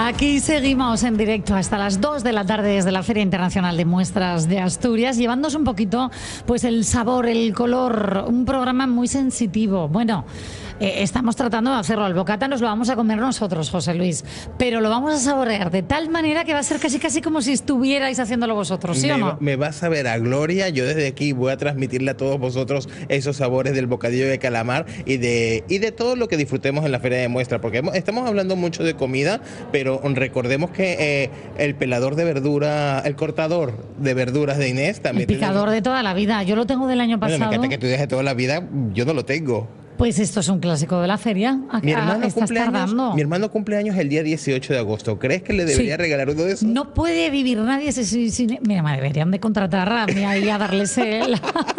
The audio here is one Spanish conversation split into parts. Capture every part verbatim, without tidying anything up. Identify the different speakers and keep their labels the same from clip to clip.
Speaker 1: Aquí seguimos en directo hasta las dos de la tarde desde la Feria Internacional de Muestras de Asturias, llevándonos un poquito pues el sabor, el color, un programa muy sensitivo. Bueno, eh, estamos tratando de hacerlo. El bocata nos lo vamos a comer nosotros, José Luis, pero lo vamos a saborear de tal manera que va a ser casi casi como si estuvierais haciéndolo vosotros, ¿sí
Speaker 2: me,
Speaker 1: o no?
Speaker 2: Me va a saber a gloria. Yo desde aquí voy a transmitirle a todos vosotros esos sabores del bocadillo de calamar y de, y de todo lo que disfrutemos en la Feria de Muestras, porque hemos, estamos hablando mucho de comida, pero recordemos que eh, el pelador de verdura, el cortador de verduras de Inés también...
Speaker 1: El picador
Speaker 2: tiene...
Speaker 1: de toda la vida. Yo lo tengo del año pasado.
Speaker 2: Bueno, me encanta que tú dejes toda la vida, yo no lo tengo.
Speaker 1: Pues esto es un clásico de la feria.
Speaker 2: Mi hermano,
Speaker 1: Estás tardando.
Speaker 2: mi hermano cumple años el día dieciocho de agosto. ¿Crees que le debería
Speaker 1: Sí.
Speaker 2: regalar uno de esos?
Speaker 1: No puede vivir nadie sin... sin mira, me deberían de contratar a mí ahí a darles el...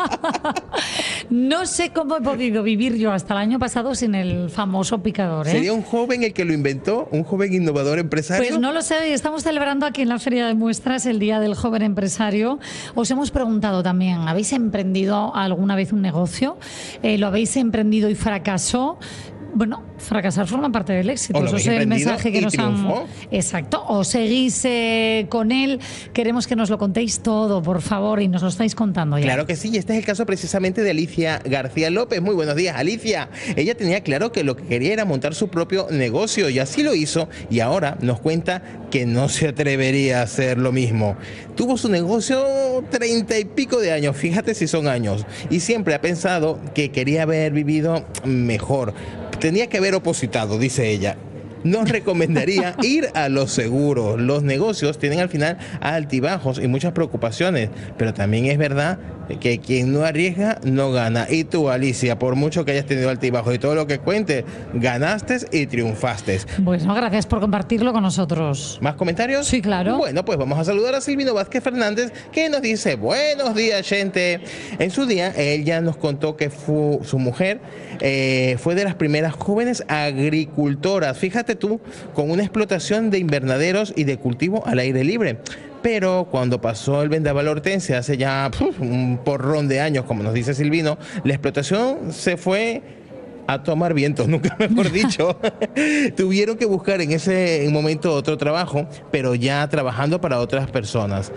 Speaker 1: No sé cómo he podido vivir yo hasta el año pasado sin el famoso picador, ¿eh?
Speaker 2: ¿Sería un joven el que lo inventó? ¿Un joven innovador empresario?
Speaker 1: Pues no lo sé. Estamos celebrando aquí en la Feria de Muestras el Día del Joven Empresario. Os hemos preguntado también, ¿habéis emprendido alguna vez un negocio? Eh, ¿Lo habéis emprendido y fracasó? Bueno, fracasar forma parte del éxito. Eso es el mensaje que nos han... Exacto. O seguís eh, con él. Queremos que nos lo contéis todo, por favor, y nos lo estáis contando ya.
Speaker 2: Claro que sí, y este es el caso precisamente de Alicia García López. Muy buenos días, Alicia. Ella tenía claro que lo que quería era montar su propio negocio y así lo hizo, y ahora nos cuenta que no se atrevería a hacer lo mismo. Tuvo su negocio treinta y pico de años, fíjate si son años, y siempre ha pensado que quería haber vivido mejor. Tenía que haber opositado, dice ella. Nos recomendaría ir a lo seguro. Los negocios tienen al final altibajos y muchas preocupaciones, pero también es verdad que quien no arriesga no gana. Y tú, Alicia, por mucho que hayas tenido altibajos y todo lo que cuentes, ganaste y triunfaste.
Speaker 1: Bueno, gracias por compartirlo con nosotros.
Speaker 2: ¿Más comentarios?
Speaker 1: Sí, claro.
Speaker 2: Bueno, pues vamos a saludar a Silvino Vázquez Fernández, que nos dice: buenos días, gente. En su día, ella nos contó que fue, su mujer eh, fue de las primeras jóvenes agricultoras, fíjate tú, con una explotación de invernaderos y de cultivo al aire libre. Pero cuando pasó el vendaval Hortense hace ya puf, un porrón de años, como nos dice Silvino, la explotación se fue a tomar vientos, nunca mejor dicho. Tuvieron que buscar en ese momento otro trabajo, pero ya trabajando para otras personas.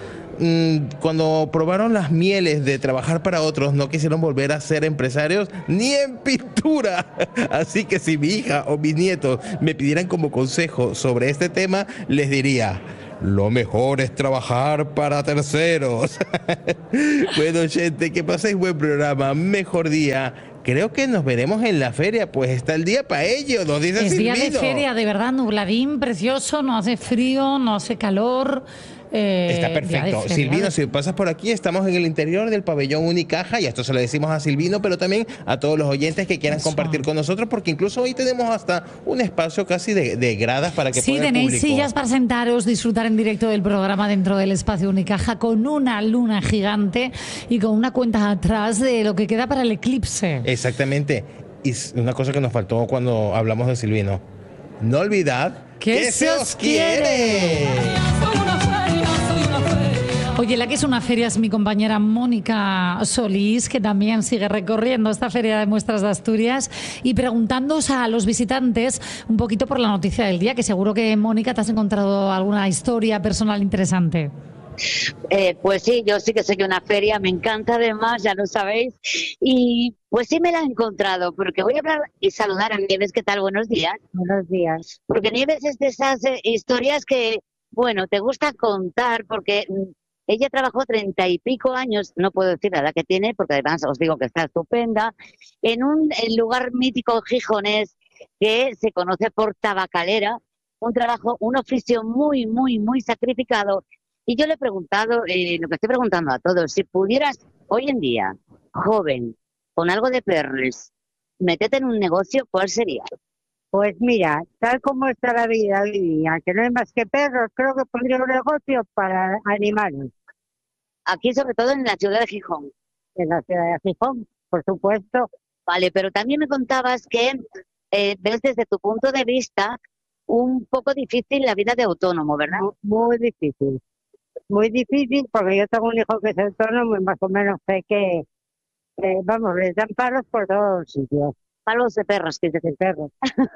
Speaker 2: Cuando probaron las mieles de trabajar para otros, no quisieron volver a ser empresarios ni en pintura. Así que si mi hija o mis nietos me pidieran como consejo sobre este tema, les diría: lo mejor es trabajar para terceros. Bueno, gente, que paséis buen programa, mejor día. Creo que nos veremos en la feria, pues está el día para ello, nos dice
Speaker 1: Es
Speaker 2: Silvino.
Speaker 1: día de feria, de verdad, nubladín, precioso, no hace frío, no hace calor. Eh,
Speaker 2: Está perfecto. Silvino, si pasas por aquí, estamos en el interior del pabellón Unicaja, y esto se lo decimos a Silvino, pero también a todos los oyentes que quieran Eso. compartir con nosotros, porque incluso hoy tenemos hasta un espacio casi de, de gradas para que
Speaker 1: sí,
Speaker 2: pueda el
Speaker 1: tenéis
Speaker 2: público.
Speaker 1: sillas para sentaros, disfrutar en directo del programa dentro del espacio Unicaja, con una luna gigante y con una cuenta atrás de lo que queda para el eclipse.
Speaker 2: Exactamente. Y una cosa que nos faltó cuando hablamos de Silvino: no olvidad
Speaker 1: que,
Speaker 2: que
Speaker 1: se os quiere. Oye, la que es una feria es mi compañera Mónica Solís, que también sigue recorriendo esta Feria de Muestras de Asturias y preguntándoos a los visitantes un poquito por la noticia del día, que seguro que, Mónica, te has encontrado alguna historia personal interesante.
Speaker 3: Eh, pues sí, yo sí que sé que una feria me encanta, además, ya lo sabéis, y pues sí me la he encontrado, porque voy a hablar y saludar a Nieves. ¿Qué tal? Buenos días.
Speaker 4: Buenos días.
Speaker 3: Porque Nieves es de esas eh, historias que, bueno, te gusta contar, porque ella trabajó treinta y pico años, no puedo decir la edad que tiene, porque además os digo que está estupenda, en un en lugar mítico gijonés que se conoce por Tabacalera, un trabajo, un oficio muy, muy, muy sacrificado. Y yo le he preguntado, eh, lo que estoy preguntando a todos, si pudieras hoy en día, joven, con algo de perres, meterte en un negocio, ¿cuál sería?
Speaker 4: Pues mira, tal como está la vida hoy día, que no hay más que perros, creo que pondría un negocio para animales.
Speaker 3: Aquí, sobre todo en la ciudad de Gijón.
Speaker 4: En la ciudad de Gijón, por supuesto.
Speaker 3: Vale, pero también me contabas que eh, ves desde tu punto de vista un poco difícil la vida de autónomo, ¿verdad?
Speaker 4: Muy, muy difícil. Muy difícil, porque yo tengo un hijo que es autónomo y más o menos sé que, eh, vamos, les dan palos por todos los sitios.
Speaker 3: palos de perros, que
Speaker 4: de perros.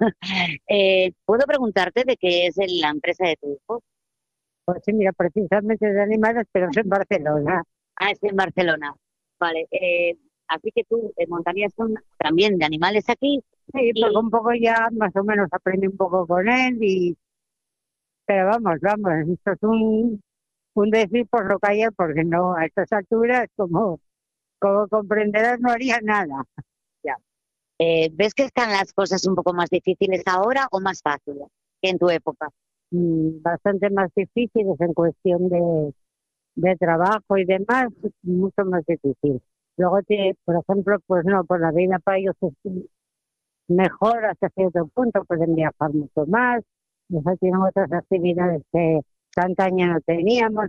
Speaker 3: eh, ¿Puedo preguntarte de qué es la empresa de tu hijo?
Speaker 4: Pues sí, mira, precisamente de animales, pero es en Barcelona.
Speaker 3: Ah, es en Barcelona. Vale. Eh, así que tú eh, montarías un, también de animales aquí.
Speaker 4: Sí,
Speaker 3: y...
Speaker 4: porque un poco ya más o menos aprendí un poco con él y... Pero vamos, vamos, esto es un, un decir por lo que hay, porque no, a estas alturas, como, como comprenderás, no haría nada.
Speaker 3: Ya. Eh, ¿Ves que están las cosas un poco más difíciles ahora o más fáciles que en tu época?
Speaker 4: Mm, bastante más difíciles en cuestión de, de trabajo y demás, mucho más difícil. Luego, te, por ejemplo, pues no, por la vida para ellos es mejor hasta cierto punto, pueden viajar mucho más, ya tienen otras actividades que tanta año no teníamos.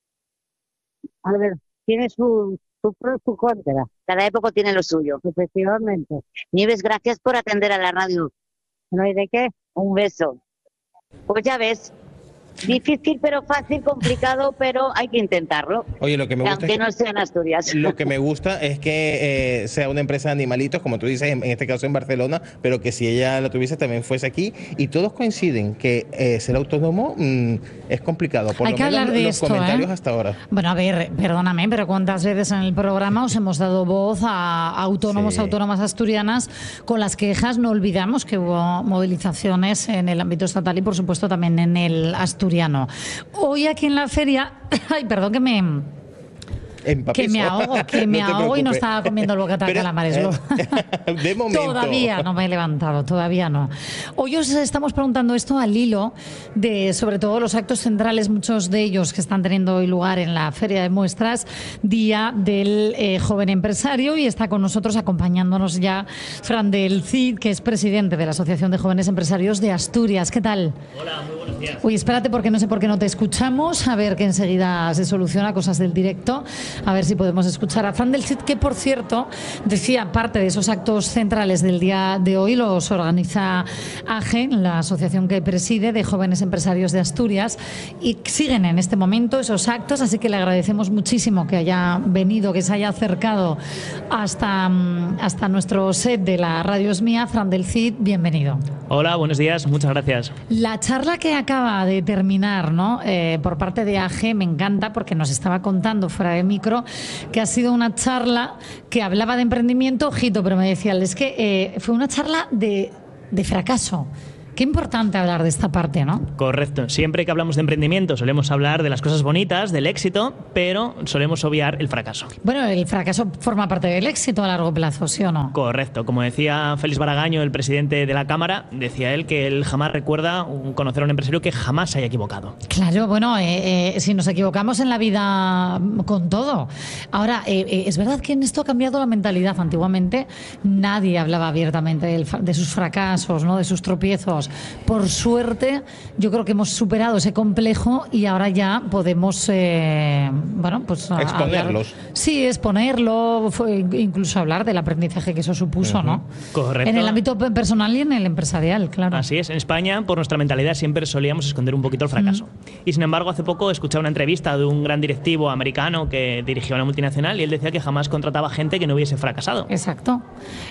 Speaker 4: A ver, tiene su, su pro y su contra.
Speaker 3: Cada época tiene lo suyo.
Speaker 4: Efectivamente.
Speaker 3: Nieves, gracias por atender a la radio.
Speaker 4: ¿No hay de qué?
Speaker 3: Un beso. Pues ya ves, difícil pero fácil, complicado, pero hay que intentarlo.
Speaker 2: Oye, lo que me gusta
Speaker 3: aunque
Speaker 2: es que,
Speaker 3: no sea en Asturias.
Speaker 2: Lo que me gusta es que eh, sea una empresa de animalitos, como tú dices, en, en este caso en Barcelona, pero que si ella la tuviese también fuese aquí. Y todos coinciden que eh, ser autónomo mmm, es complicado, por
Speaker 1: hay
Speaker 2: lo
Speaker 1: que
Speaker 2: menos
Speaker 1: hablar de
Speaker 2: los
Speaker 1: esto,
Speaker 2: comentarios
Speaker 1: ¿eh?
Speaker 2: hasta ahora.
Speaker 1: Bueno, a ver, perdóname, pero ¿cuántas veces en el programa os hemos dado voz a autónomos,
Speaker 2: Sí.
Speaker 1: autónomas asturianas con las quejas? No olvidamos que hubo movilizaciones en el ámbito estatal y, por supuesto, también en el asturiano. Hoy aquí en la feria, ay, perdón que me...
Speaker 2: Empapizo.
Speaker 1: Que me ahogo, que me
Speaker 2: No te
Speaker 1: ahogo y no
Speaker 2: preocupes.
Speaker 1: estaba comiendo el bocata de
Speaker 2: Pero,
Speaker 1: calamares.
Speaker 2: eh, de momento.
Speaker 1: Todavía no me he levantado, todavía no. Hoy os estamos preguntando esto al hilo de, sobre todo, los actos centrales, muchos de ellos que están teniendo hoy lugar en la Feria de Muestras, Día del eh, Joven Empresario, y está con nosotros acompañándonos ya Fran del Cid, que es presidente de la Asociación de Jóvenes Empresarios de Asturias. ¿Qué tal?
Speaker 5: Hola, muy buenos días.
Speaker 1: Uy, espérate porque no sé por qué no te escuchamos, a ver que enseguida se soluciona, cosas del directo. A ver si podemos escuchar a Fran del Cid, que por cierto decía, parte de esos actos centrales del día de hoy los organiza A G E, la asociación que preside de Jóvenes Empresarios de Asturias, y siguen en este momento esos actos, así que le agradecemos muchísimo que haya venido, que se haya acercado hasta, hasta nuestro set de la Radio Es Mía. Fran del Cid, bienvenido.
Speaker 5: Hola, buenos días, muchas gracias.
Speaker 1: La charla que acaba de terminar, ¿no? Eh, por parte de A G E me encanta porque nos estaba contando fuera de micro que ha sido una charla que hablaba de emprendimiento, ojito, pero me decía, es que eh, fue una charla de, de fracaso. Qué importante hablar de esta parte, ¿no?
Speaker 5: Correcto. Siempre que hablamos de emprendimiento solemos hablar de las cosas bonitas, del éxito, pero solemos obviar el fracaso.
Speaker 1: Bueno, el fracaso forma parte del éxito a largo plazo, ¿sí o no?
Speaker 5: Correcto. Como decía Félix Baragaño, el presidente de la Cámara, decía él que él jamás recuerda un, conocer a un empresario que jamás se haya equivocado.
Speaker 1: Claro, bueno, eh, eh, si nos equivocamos en la vida con todo. Ahora, eh, eh, es verdad que en esto ha cambiado la mentalidad. Antiguamente nadie hablaba abiertamente del, de sus fracasos, ¿no? De sus tropiezos. Por suerte, yo creo que hemos superado ese complejo y ahora ya podemos, eh, bueno, pues
Speaker 2: exponerlos.
Speaker 1: Hablar, sí, exponerlo, fue, incluso hablar del aprendizaje que eso supuso, uh-huh. ¿no?
Speaker 5: Correcto.
Speaker 1: En el ámbito personal y en el empresarial, claro.
Speaker 5: Así es. En España, por nuestra mentalidad, siempre solíamos esconder un poquito el fracaso. Uh-huh. Y sin embargo, hace poco escuché una entrevista de un gran directivo americano que dirigía una multinacional y él decía que jamás contrataba gente que no hubiese fracasado.
Speaker 1: Exacto.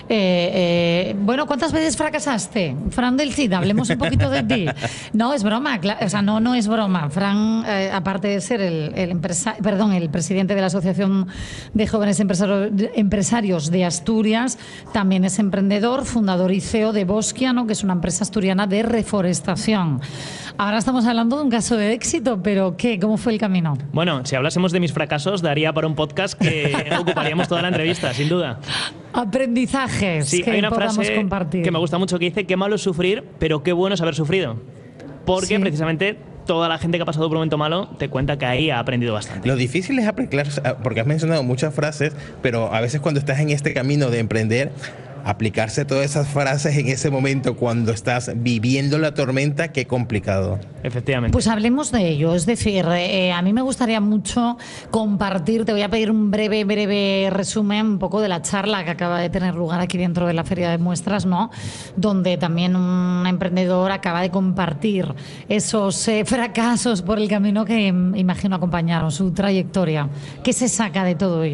Speaker 1: Eh, eh, bueno, ¿cuántas veces fracasaste, Fran del Cid? Hablemos un poquito de ti. No, es broma, o sea, no, no es broma. Fran, eh, aparte de ser el, el, empresa, perdón, el presidente de la Asociación de Jóvenes Empresarios de Asturias, también es emprendedor, fundador y C E O de Bosquia, ¿no? Que es una empresa asturiana de reforestación. Ahora estamos hablando de un caso de éxito, pero ¿qué? ¿Cómo fue el camino?
Speaker 5: Bueno, si hablásemos de mis fracasos, daría para un podcast que ocuparíamos toda la entrevista, sin duda.
Speaker 1: Aprendizajes
Speaker 5: sí,
Speaker 1: que
Speaker 5: hay una
Speaker 1: podamos
Speaker 5: frase
Speaker 1: compartir.
Speaker 5: Que me gusta mucho que dice, qué malo es sufrir, pero qué bueno es haber sufrido. Porque sí. precisamente toda la gente que ha pasado por un momento malo te cuenta que ahí ha aprendido bastante.
Speaker 2: Lo difícil es aplicar, porque has mencionado muchas frases, pero a veces cuando estás en este camino de emprender, aplicarse todas esas frases en ese momento cuando estás viviendo la tormenta, qué complicado.
Speaker 5: Efectivamente.
Speaker 1: Pues hablemos de ello. Es decir, eh, a mí me gustaría mucho compartir, te voy a pedir un breve, breve resumen un poco de la charla que acaba de tener lugar aquí dentro de la Feria de Muestras, ¿no? Donde también un emprendedor acaba de compartir esos eh, fracasos por el camino que imagino acompañaron su trayectoria. ¿Qué se saca de todo ello?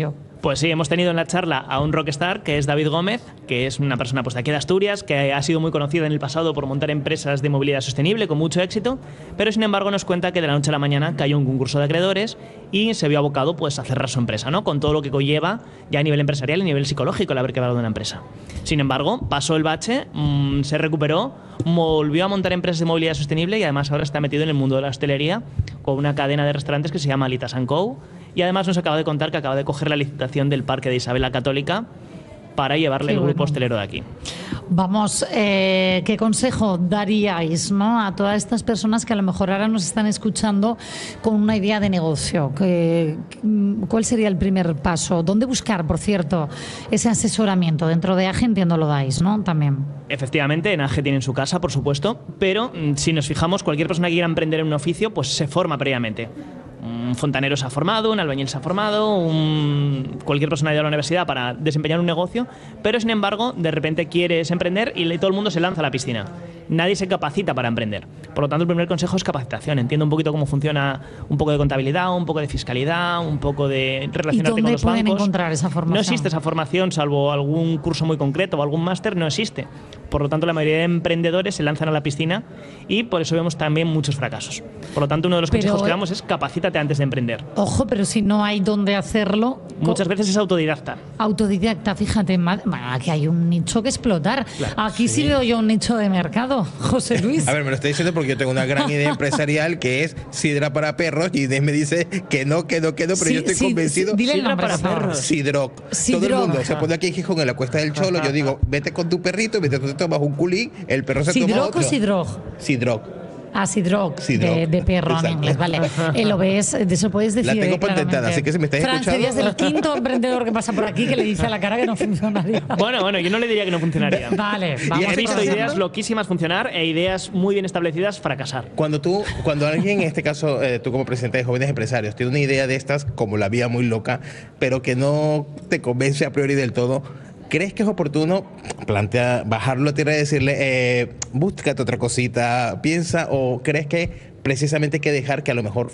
Speaker 5: Pues sí, hemos tenido en la charla a un rockstar que es David Gómez, que es una persona pues de aquí de Asturias, que ha sido muy conocida en el pasado por montar empresas de movilidad sostenible con mucho éxito, pero sin embargo nos cuenta que de la noche a la mañana cayó un concurso de acreedores y se vio abocado pues a cerrar su empresa, ¿no? Con todo lo que conlleva ya a nivel empresarial y a nivel psicológico el haber quebrado una empresa. Sin embargo, pasó el bache, mmm, se recuperó, volvió a montar empresas de movilidad sostenible y además ahora está metido en el mundo de la hostelería con una cadena de restaurantes que se llama Alitas and Co. Y además nos acaba de contar que acaba de coger la licitación del Parque de Isabel la Católica para llevarle Qué el grupo bueno. hostelero de aquí.
Speaker 1: Vamos, eh, ¿qué consejo daríais, ¿no?, a todas estas personas que a lo mejor ahora nos están escuchando con una idea de negocio? ¿Qué, ¿Cuál sería el primer paso? ¿Dónde buscar, por cierto, ese asesoramiento? Dentro de A G E entiendo lo dais, ¿no? También.
Speaker 5: Efectivamente, en A G E tienen su casa, por supuesto, pero si nos fijamos, cualquier persona que quiera emprender en un oficio, pues se forma previamente. Un fontanero se ha formado, un albañil se ha formado, un... cualquier persona ha ido a la universidad para desempeñar un negocio, pero sin embargo, de repente quieres emprender y todo el mundo se lanza a la piscina. Nadie se capacita para emprender. Por lo tanto, el primer consejo es capacitación. Entiendo un poquito cómo funciona un poco de contabilidad, un poco de fiscalidad, un poco de relacionarte con los bancos.
Speaker 1: ¿Y dónde pueden encontrar esa formación?
Speaker 5: No existe esa formación, salvo algún curso muy concreto o algún máster, no existe. Por lo tanto, la mayoría de emprendedores se lanzan a la piscina y por eso vemos también muchos fracasos. Por lo tanto, uno de los consejos pero, que damos es capacítate antes de emprender.
Speaker 1: Ojo, pero si no hay dónde hacerlo...
Speaker 5: Muchas veces es autodidacta.
Speaker 1: Autodidacta, fíjate, bueno, aquí hay un nicho que explotar. Claro, aquí sí. sí veo yo un nicho de mercado, José Luis.
Speaker 2: A ver, me lo estoy diciendo porque yo tengo una gran idea empresarial que es sidra para perros y Inés me dice que no, que no, que no, pero sí, yo estoy sí, convencido.
Speaker 1: Sí, dile el
Speaker 5: sidra para perros.
Speaker 2: Sidroc. Todo el mundo se pone aquí en Gijón en la Cuesta del Cholo. Yo digo, vete con tu perrito, vete, tú te tomas un culín, el perro se toma otro.
Speaker 1: ¿Sidroc o sidrog?
Speaker 2: Sidroc.
Speaker 1: Ah, sidrog, de, de perro en inglés, vale. Eh, lo ves, de eso puedes decir.
Speaker 2: La tengo patentada, así que si me estáis
Speaker 1: Fran,
Speaker 2: escuchando...
Speaker 1: serías el quinto emprendedor que pasa por aquí que le dice a la cara que no funcionaría.
Speaker 5: Bueno, bueno, yo no le diría que no funcionaría.
Speaker 1: Vale, vamos.
Speaker 5: He visto ideas loquísimas funcionar e ideas muy bien establecidas fracasar.
Speaker 2: Cuando tú, cuando alguien, en este caso, eh, tú como presidente de Jóvenes Empresarios, tiene una idea de estas, como la vía muy loca, pero que no te convence a priori del todo, ¿crees que es oportuno plantear, bajarlo a tierra y decirle, eh, búscate otra cosita, piensa, o crees que precisamente hay que dejar que a lo mejor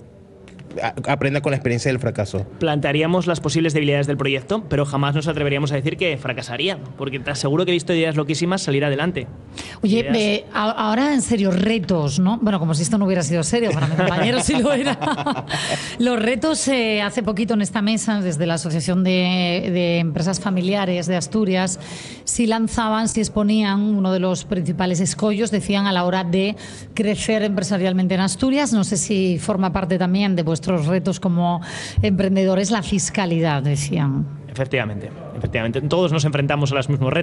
Speaker 2: aprenda con la experiencia del fracaso?
Speaker 5: Plantearíamos las posibles debilidades del proyecto, pero jamás nos atreveríamos a decir que fracasaría, porque te aseguro que he visto ideas loquísimas salir adelante.
Speaker 1: Oye, ideas... eh, ahora en serio, retos, ¿no? Bueno, como si esto no hubiera sido serio, para mi compañero sí lo era. Los retos, eh, hace poquito en esta mesa, desde la Asociación de, de Empresas Familiares de Asturias, sí lanzaban, sí exponían uno de los principales escollos, decían, a la hora de crecer empresarialmente en Asturias. No sé si forma parte también de vuestros retos como emprendedores, la fiscalidad, decían.
Speaker 5: Efectivamente, efectivamente. Todos nos enfrentamos a los mismos retos.